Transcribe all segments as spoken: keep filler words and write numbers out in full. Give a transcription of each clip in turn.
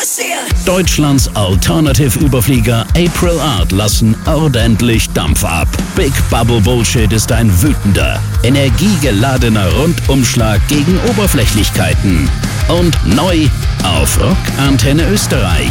Deutschlands Alternative-Überflieger April Art lassen ordentlich Dampf ab. Big Bubble Bullshit ist ein wütender, energiegeladener Rundumschlag gegen Oberflächlichkeiten. Und neu auf Rock Antenne Österreich.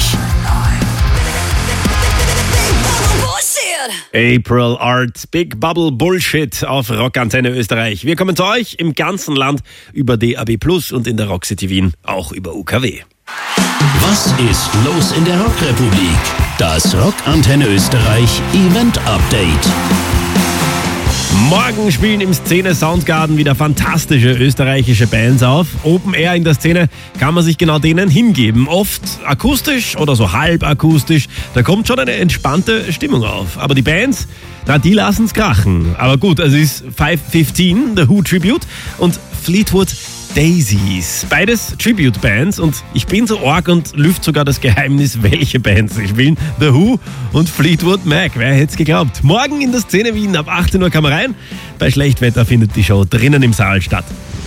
April Art, Big Bubble Bullshit auf Rock Antenne Österreich. Wir kommen zu euch im ganzen Land über D A B plus und in der Rock City Wien auch über U K W. Was ist los in der Rockrepublik? Das Rock Antenne Österreich Event Update. Morgen spielen im Szene Soundgarden wieder fantastische österreichische Bands auf. Open Air in der Szene kann man sich genau denen hingeben. Oft akustisch oder so halb akustisch. Da kommt schon eine entspannte Stimmung auf. Aber die Bands, na, die lassen's krachen. Aber gut, also es ist five fifteen, The Who Tribute und Fleetwood Daisies. Beides Tribute-Bands und ich bin so arg und lüfte sogar das Geheimnis, welche Bands ich will. The Who und Fleetwood Mac. Wer hätte es geglaubt? Morgen in der Szene Wien ab achtzehn Uhr kann man rein. Bei Schlechtwetter findet die Show drinnen im Saal statt.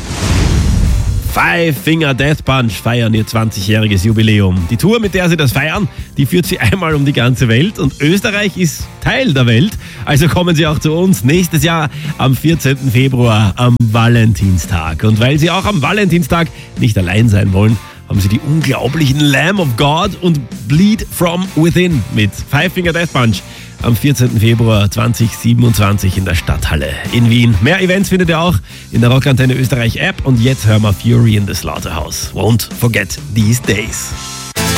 Five Finger Death Punch feiern ihr zwanzigjähriges Jubiläum. Die Tour, mit der sie das feiern, die führt sie einmal um die ganze Welt und Österreich ist Teil der Welt. Also kommen sie auch zu uns nächstes Jahr am vierzehnten Februar am Valentinstag. Und weil sie auch am Valentinstag nicht allein sein wollen, haben sie die unglaublichen Lamb of God und Bleed from Within mit Five Finger Death Punch am vierzehnten Februar zweitausendsiebenundzwanzig in der Stadthalle in Wien. Mehr Events findet ihr auch in der Rock Antenne Österreich App und jetzt hören wir Fury in the Slaughterhouse. Won't forget these days.